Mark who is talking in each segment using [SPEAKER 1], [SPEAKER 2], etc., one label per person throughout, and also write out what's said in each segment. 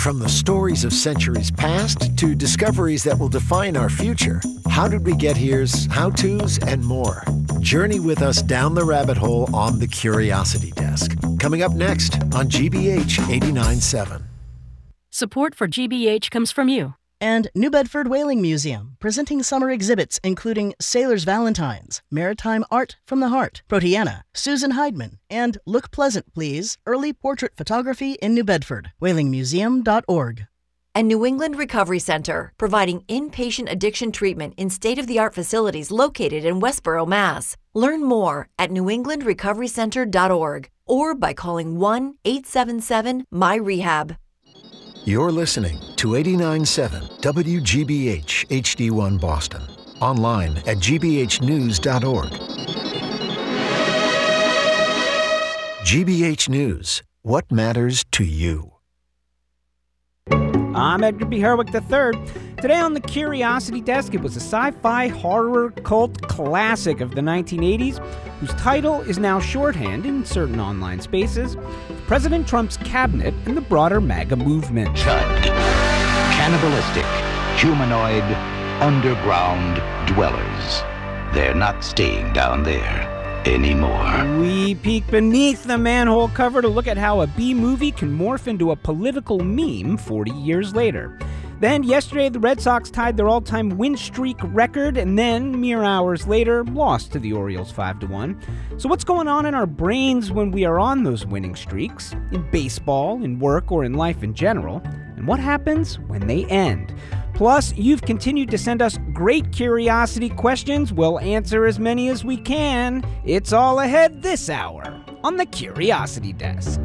[SPEAKER 1] From the stories of centuries past to discoveries that will define our future, How Did We Get Here's, how-tos, and more. Journey with us down the rabbit hole on the Curiosity Desk. Coming up next on GBH 89.7.
[SPEAKER 2] Support for GBH comes from you.
[SPEAKER 3] And New Bedford Whaling Museum, presenting summer exhibits including Sailor's Valentines, Maritime Art from the Heart, Proteana, Susan Heidman, and Look Pleasant, Please, Early Portrait Photography in New Bedford, whalingmuseum.org.
[SPEAKER 4] And New England Recovery Center, providing inpatient addiction treatment in state-of-the-art facilities located in Westboro, Mass. Learn more at newenglandrecoverycenter.org or by calling 1-877-MY-REHAB.
[SPEAKER 1] You're listening to 89.7 WGBH HD1 Boston. Online at gbhnews.org. GBH News. What matters to you?
[SPEAKER 5] I'm Edgar B. Herwick III. Today on the Curiosity Desk, it was a sci-fi horror cult classic of the 1980s, whose title is now shorthand in certain online spaces, President Trump's cabinet and the broader MAGA movement.
[SPEAKER 6] Chud. Cannibalistic, humanoid, underground dwellers. They're not staying down there anymore.
[SPEAKER 5] We peek beneath the manhole cover to look at how a B-movie can morph into a political meme 40 years later. Then, yesterday, the Red Sox tied their all-time win streak record, and then, mere hours later, lost to the Orioles 5-1. So what's going on in our brains when we are on those winning streaks, in baseball, in work, or in life in general? And what happens when they end? Plus, you've continued to send us great curiosity questions. We'll answer as many as we can. It's all ahead this hour on the Curiosity Desk.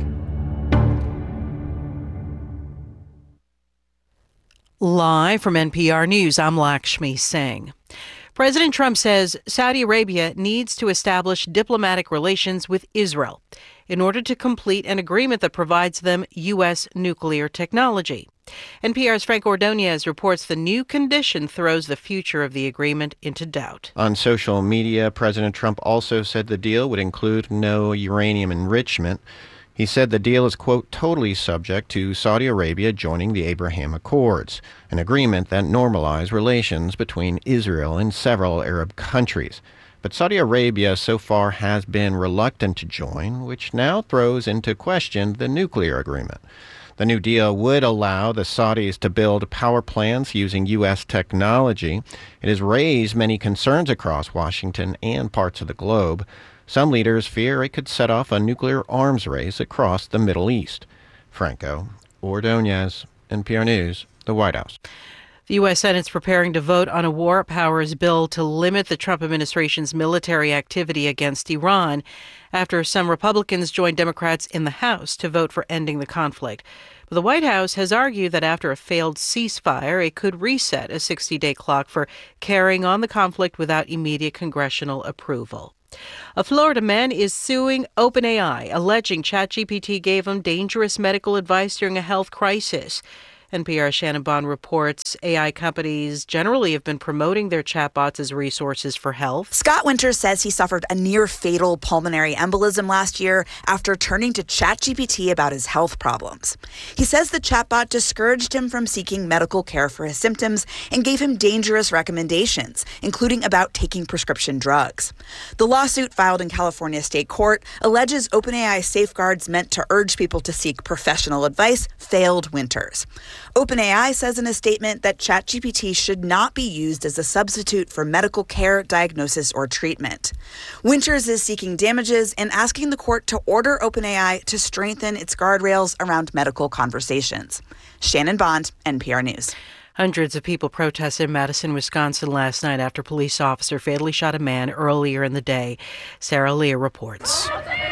[SPEAKER 7] Live from NPR News, I'm Lakshmi Singh. President Trump says Saudi Arabia needs to establish diplomatic relations with Israel in order to complete an agreement that provides them U.S. nuclear technology. NPR's Frank Ordonez reports the new condition throws the future of the agreement into doubt.
[SPEAKER 8] On social media, President Trump also said the deal would include no uranium enrichment. He said the deal is, quote, totally subject to Saudi Arabia joining the Abraham Accords, an agreement that normalized relations between Israel and several Arab countries. But Saudi Arabia so far has been reluctant to join, which now throws into question the nuclear agreement. The new deal would allow the Saudis to build power plants using U.S. technology. It has raised many concerns across Washington and parts of the globe. Some leaders fear it could set off a nuclear arms race across the Middle East. Franco Ordonez, NPR News, the White House.
[SPEAKER 7] The U.S. Senate's preparing to vote on a war powers bill to limit the Trump administration's military activity against Iran after some Republicans joined Democrats in the House to vote for ending the conflict. But the White House has argued that after a failed ceasefire, it could reset a 60-day clock for carrying on the conflict without immediate congressional approval. A Florida man is suing OpenAI, alleging ChatGPT gave him dangerous medical advice during a health crisis. NPR's Shannon Bond reports AI companies generally have been promoting their chatbots as resources for health.
[SPEAKER 9] Scott Winters says he suffered a near-fatal pulmonary embolism last year after turning to ChatGPT about his health problems. He says the chatbot discouraged him from seeking medical care for his symptoms and gave him dangerous recommendations, including about taking prescription drugs. The lawsuit filed in California state court alleges OpenAI safeguards meant to urge people to seek professional advice failed Winters. OpenAI says in a statement that ChatGPT should not be used as a substitute for medical care, diagnosis, or treatment. Winters is seeking damages and asking the court to order OpenAI to strengthen its guardrails around medical conversations. Shannon Bond, NPR News.
[SPEAKER 7] Hundreds of people protested in Madison, Wisconsin last night after a police officer fatally shot a man earlier in the day. Sarah Leah reports.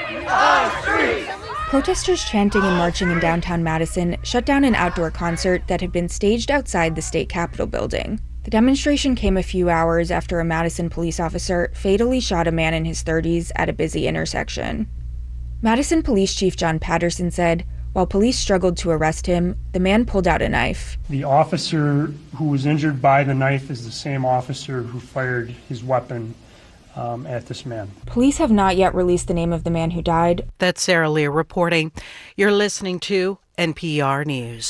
[SPEAKER 10] Protesters chanting and marching in downtown Madison shut down an outdoor concert that had been staged outside the state capitol building. The demonstration came a few hours after a Madison police officer fatally shot a man in his 30s at a busy intersection. Madison Police Chief John Patterson said, while police struggled to arrest him, the man pulled out a knife.
[SPEAKER 11] The officer who was injured by the knife is the same officer who fired his weapon at this man.
[SPEAKER 10] Police have not yet released the name of the man who died.
[SPEAKER 7] That's Sarah Leah reporting. You're listening to NPR News.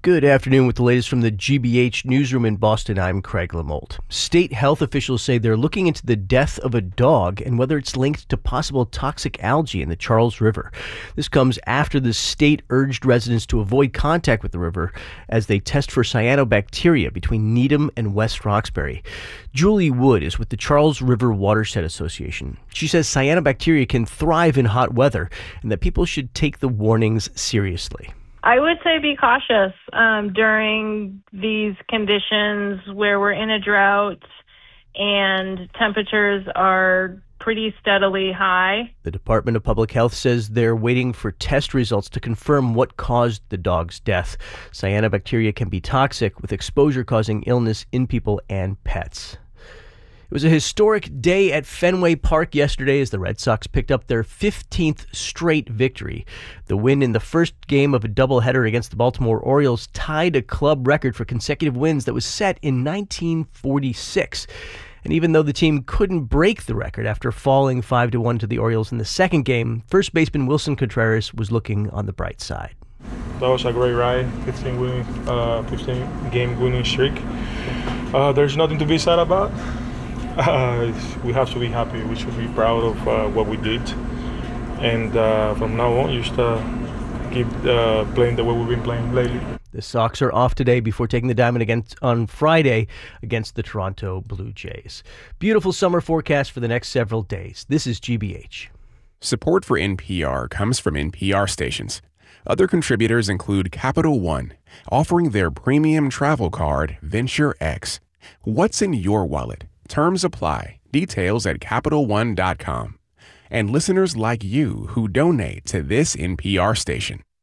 [SPEAKER 12] Good afternoon with the latest from the GBH newsroom in Boston. I'm Craig Lamolt. State health officials say they're looking into the death of a dog and whether it's linked to possible toxic algae in the Charles River. This comes after the state urged residents to avoid contact with the river as they test for cyanobacteria between Needham and West Roxbury. Julie Wood is with the Charles River Watershed Association. She says cyanobacteria can thrive in hot weather and that people should take the warnings seriously.
[SPEAKER 13] I would say be cautious during these conditions where we're in a drought and temperatures are pretty steadily high.
[SPEAKER 12] The Department of Public Health says they're waiting for test results to confirm what caused the dog's death. Cyanobacteria can be toxic, with exposure causing illness in people and pets. It was a historic day at Fenway Park yesterday as the Red Sox picked up their 15th straight victory. The win in the first game of a doubleheader against the Baltimore Orioles tied a club record for consecutive wins that was set in 1946. And even though the team couldn't break the record after falling 5-1 to the Orioles in the second game, first baseman Wilson Contreras was looking on the bright side.
[SPEAKER 14] That was a great ride, 15-game winning streak. There's nothing to be sad about. We have to be happy. We should be proud of what we did. And from now on, just keep playing the way we've been playing lately.
[SPEAKER 12] The Sox are off today before taking the diamond on Friday against the Toronto Blue Jays. Beautiful summer forecast for the next several days. This is GBH.
[SPEAKER 15] Support for NPR comes from NPR stations. Other contributors include Capital One, offering their premium travel card, Venture X. What's in your wallet? Terms apply. Details at CapitalOne.com. And listeners like you who donate to this NPR station.